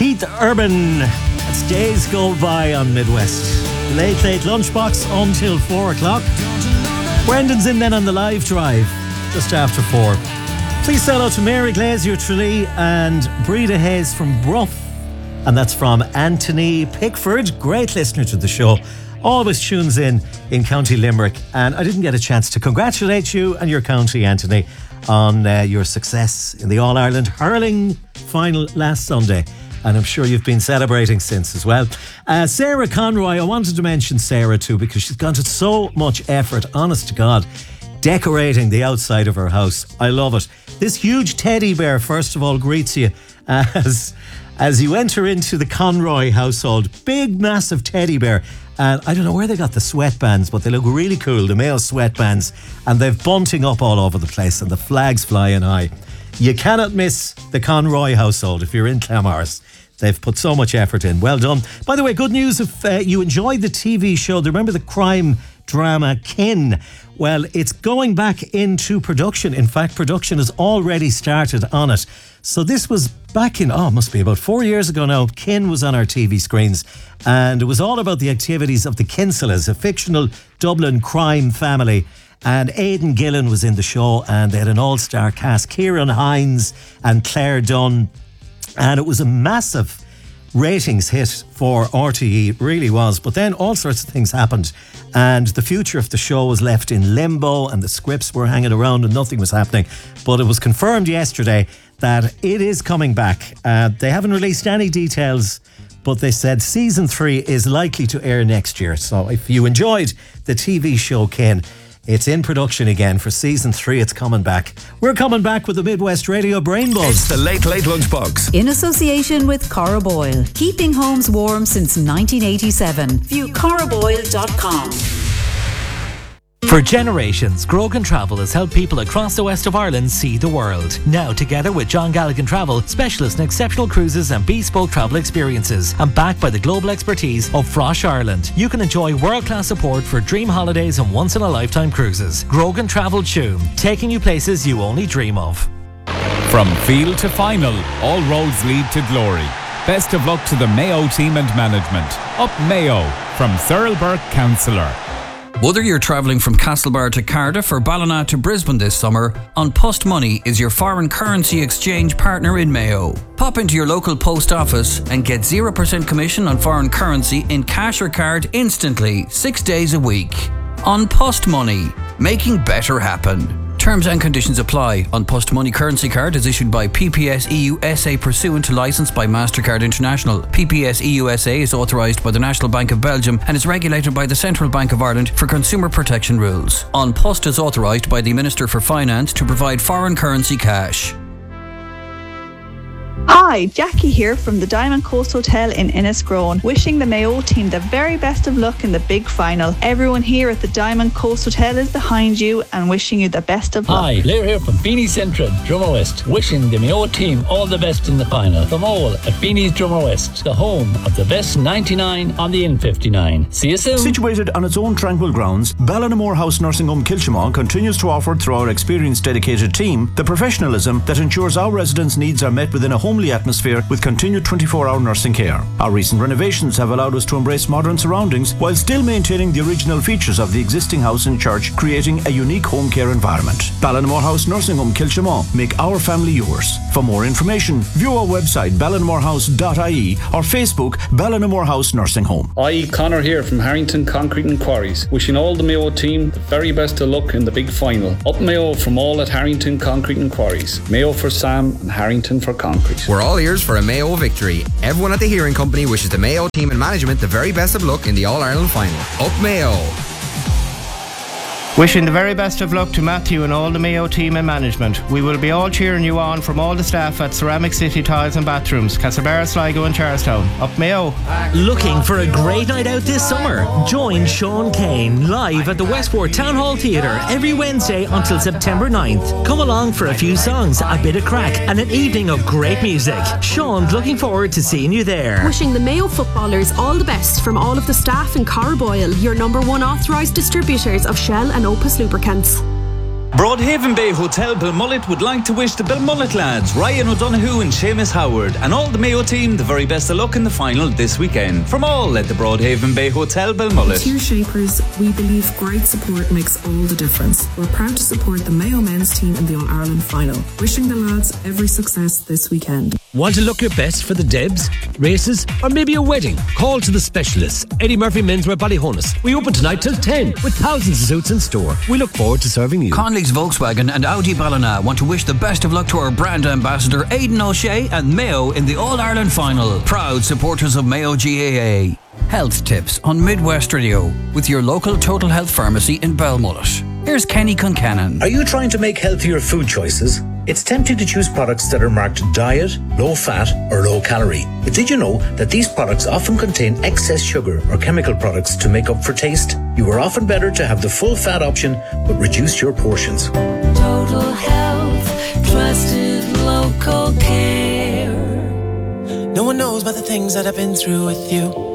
Keith Urban. It's Days Go By on Midwest. Late lunchbox until 4 o'clock. Brendan's in then on the live drive just after 4. Please say hello to Mary Glazier Tralee and Breda Hayes from Brough. And that's from Anthony Pickford, great listener to the show. Always tunes in County Limerick. And I didn't get a chance to congratulate you and your county, Anthony, on your success in the All-Ireland hurling final last Sunday. And I'm sure you've been celebrating since as well. Sarah Conroy, I wanted to mention Sarah too because she's gone to so much effort, honest to God, decorating the outside of her house. I love it. This huge teddy bear, first of all, greets you as you enter into the Conroy household. Big, massive teddy bear. And I don't know where they got the sweatbands, but they look really cool, the Mayo sweatbands. And they've bunting up all over the place and the flags flying high. You cannot miss the Conroy household if you're in Clamars. They've put so much effort in. Well done. By the way, good news if you enjoyed the TV show. Remember the crime drama Kin? Well, it's going back into production. In fact, production has already started on it. So this was back in, must be about 4 years ago now. Kin was on our TV screens and it was all about the activities of the Kinsellas, a fictional Dublin crime family. And Aidan Gillen was in the show and they had an all-star cast. Kieran Hines and Claire Dunn. And it was a massive ratings hit for RTE, it really was. But then all sorts of things happened and the future of the show was left in limbo and the scripts were hanging around and nothing was happening. But it was confirmed yesterday that it is coming back. They haven't released any details, but they said season 3 is likely to air next year. So if you enjoyed the TV show Ken, it's in production again for season 3. It's coming back. We're coming back with the Midwest Radio Brain Buzz. It's the Late Lunchbox. In association with Cora Boyle. Keeping homes warm since 1987. View coraboyle.com. For generations, Grogan Travel has helped people across the west of Ireland see the world. Now, together with John Galligan Travel, specialists in exceptional cruises and bespoke travel experiences, and backed by the global expertise of Frosh Ireland, you can enjoy world-class support for dream holidays and once-in-a-lifetime cruises. Grogan Travel Tuam, taking you places you only dream of. From field to final, all roads lead to glory. Best of luck to the Mayo team and management. Up Mayo, from Thurl Burke Councillor. Whether you're travelling from Castlebar to Cardiff or Ballina to Brisbane this summer, An Post Money is your foreign currency exchange partner in Mayo. Pop into your local post office and get 0% commission on foreign currency in cash or card instantly, 6 days a week. An Post Money, making better happen. Terms and conditions apply. An Post Money currency card is issued by PPS EU SA pursuant to licence by MasterCard International. PPS EU SA is authorised by the National Bank of Belgium and is regulated by the Central Bank of Ireland for consumer protection rules. An Post is authorised by the Minister for Finance to provide foreign currency cash. Hi, Jackie here from the Diamond Coast Hotel in Innisgrown, wishing the Mayo team the very best of luck in the big final. Everyone here at the Diamond Coast Hotel is behind you and wishing you the best of luck. Hi, Blair here from Beanie Central, Drummer West, wishing the Mayo team all the best in the final. From all at Beanie's Drummer West, the home of the best 99 on the N59. See you soon. Situated on its own tranquil grounds, Ballinamore House Nursing Home Kilchimau continues to offer, through our experienced dedicated team, the professionalism that ensures our residents' needs are met within a homely atmosphere with continued 24-hour nursing care. Our recent renovations have allowed us to embrace modern surroundings while still maintaining the original features of the existing house and church, creating a unique home care environment. Ballinamore House Nursing Home Kilchimau, make our family yours. For more information, view our website ballinamorehouse.ie or Facebook Ballinamore House Nursing Home. Hi, Connor here from Harrington Concrete and Quarries, wishing all the Mayo team the very best of luck in the big final. Up Mayo from all at Harrington Concrete and Quarries. Mayo for Sam and Harrington for Concrete. We're all ears for a Mayo victory. Everyone at the Hearing Company wishes the Mayo team and management the very best of luck in the All-Ireland final. Up Mayo! Wishing the very best of luck to Matthew and all the Mayo team and management. We will be all cheering you on from all the staff at Ceramic City Tiles and Bathrooms, Castlebar, Sligo and Charlestown. Up Mayo. Looking for a great night out this summer? Join Sean Kane live at the Westport Town Hall Theatre every Wednesday until September 9th. Come along for a few songs, a bit of crack and an evening of great music. Sean's looking forward to seeing you there. Wishing the Mayo footballers all the best from all of the staff in Cora Boyle, your #1 authorised distributors of Shell and Opus lubricants. Broadhaven Bay Hotel Belmullet would like to wish the Belmullet lads, Ryan O'Donoghue and Seamus Howard, and all the Mayo team the very best of luck in the final this weekend. From all at the Broadhaven Bay Hotel Belmullet. Tier Shapers, we believe great support makes all the difference. We're proud to support the Mayo men's team in the All-Ireland final. Wishing the lads every success this weekend. Want to look your best for the Debs, races, or maybe a wedding? Call to the specialists. Eddie Murphy Menswear Ballyhonus. We open tonight till 10 with thousands of suits in store. We look forward to serving you. Conley's Volkswagen and Audi Ballina want to wish the best of luck to our brand ambassador Aidan O'Shea and Mayo in the All-Ireland final. Proud supporters of Mayo GAA. Health tips on Midwest Radio with your local Total Health pharmacy in Belmullet. Here's Kenny Concannon. Are you trying to make healthier food choices? It's tempting to choose products that are marked diet, low fat, or low calorie. But did you know that these products often contain excess sugar or chemical products to make up for taste? You are often better to have the full fat option, but reduce your portions. Total Health, trusted local care. No one knows about the things that I've been through with you.